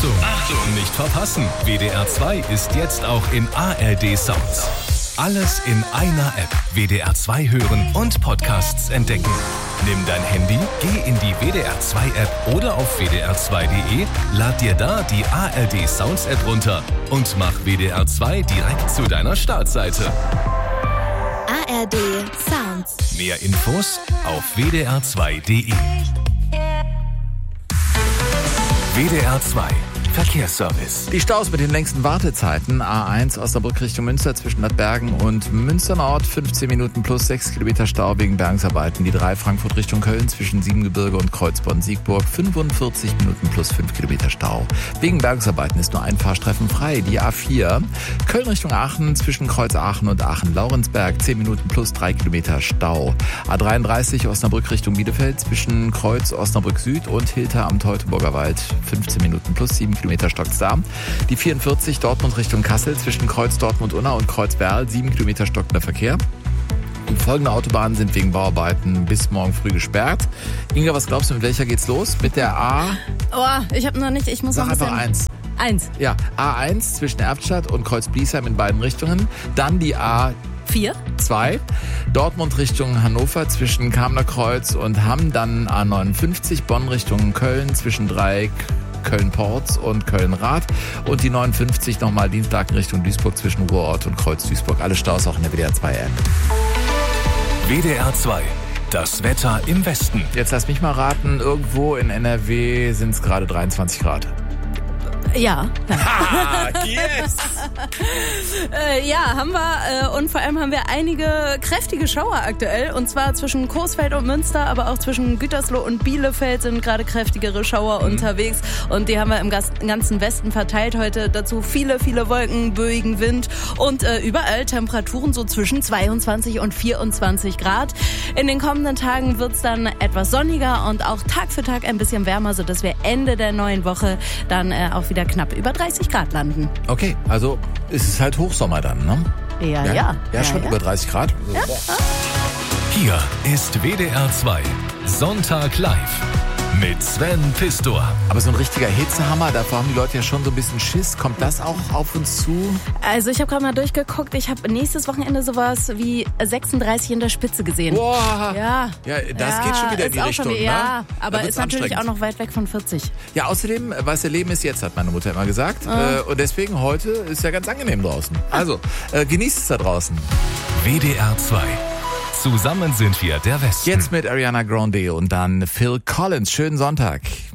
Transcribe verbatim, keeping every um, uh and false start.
Achtung, Achtung, nicht verpassen. W D R zwei ist jetzt auch in A R D Sounds. Alles in einer App. W D R zwei hören und Podcasts entdecken. Nimm dein Handy, geh in die W D R zwei App oder auf w d r zwei punkt d e, lad dir da die A R D Sounds App runter und mach W D R zwei direkt zu deiner Startseite. A R D Sounds. Mehr Infos auf w d r zwei punkt d e. W D R zwei Verkehrsservice. Die Staus mit den längsten Wartezeiten. A eins Osnabrück Richtung Münster zwischen Bad Bergen und Münster Nord. fünfzehn Minuten plus sechs Kilometer Stau wegen Bergungsarbeiten. Die drei Frankfurt Richtung Köln zwischen Siebengebirge und Kreuzborn-Siegburg. fünfundvierzig Minuten plus fünf Kilometer Stau. Wegen Bergungsarbeiten ist nur ein Fahrstreifen frei. Die A vier Köln Richtung Aachen zwischen Kreuz Aachen und Aachen-Laurensberg. zehn Minuten plus drei Kilometer Stau. A dreiunddreißig Osnabrück Richtung Bielefeld zwischen Kreuz Osnabrück Süd und Hilter am Teutoburger Wald. fünfzehn Minuten plus sieben Kilometer stockt's da. Die vierundvierzig Dortmund Richtung Kassel zwischen Kreuz Dortmund-Unna und Kreuz Berl. sieben Kilometer stockender Verkehr. Die folgenden Autobahnen sind wegen Bauarbeiten bis morgen früh gesperrt. Inga, was glaubst du, mit welcher geht's los? Mit der A... Oh, ich habe noch nicht, ich muss Sag noch ein bisschen... einfach eins. Eins. Ja, A eins zwischen Erftstadt und Kreuz-Bliesheim in beiden Richtungen. Dann die A Vier. zwei, Dortmund Richtung Hannover zwischen Kamener Kreuz und Hamm. Dann A neunundfünfzig, Bonn Richtung Köln zwischen Dreieck, Köln-Porz und Köln-Rath. Und die neunundfünfzig nochmal Dienstlaken Richtung Duisburg zwischen Ruhrort und Kreuz-Duisburg. Alle Staus auch in der W D R zwei App. W D R zwei. Das Wetter im Westen. Jetzt lass mich mal raten, irgendwo in N R W sind es gerade dreiundzwanzig Grad. Ja. Ah, yes! äh, ja, haben wir. Äh, und vor allem haben wir einige kräftige Schauer aktuell. Und zwar zwischen Coesfeld und Münster, aber auch zwischen Gütersloh und Bielefeld sind gerade kräftigere Schauer mhm. unterwegs. Und die haben wir im ganzen Westen verteilt heute. Dazu viele, viele Wolken, böigen Wind und äh, überall Temperaturen so zwischen zweiundzwanzig und vierundzwanzig Grad. In den kommenden Tagen wird's dann etwas sonniger und auch Tag für Tag ein bisschen wärmer, sodass wir Ende der neuen Woche dann äh, auch wieder knapp über dreißig Grad landen. Okay, also ist es halt Hochsommer dann, ne? Ja, ja. Ja, ja schon ja. über dreißig Grad. Ja. Hier ist W D R zwei Sonntag live mit Sven Pistor. Aber so ein richtiger Hitzehammer, davor haben die Leute ja schon so ein bisschen Schiss. Kommt das auch auf uns zu? Also ich habe gerade mal durchgeguckt. Ich habe nächstes Wochenende sowas wie sechsunddreißig in der Spitze gesehen. Boah. Ja. Ja, das ja, geht schon wieder in die Richtung, wieder, ne? Ja, aber ist natürlich anstrengend. auch noch weit weg von vierzig. Ja, außerdem, weißt du, Leben ist jetzt, hat meine Mutter immer gesagt. Ah. Äh, und deswegen heute ist ja ganz angenehm draußen. Also, äh, genießt es da draußen. W D R zwei. Zusammen sind wir der Westen. Jetzt mit Ariana Grande und dann Phil Collins. Schönen Sonntag.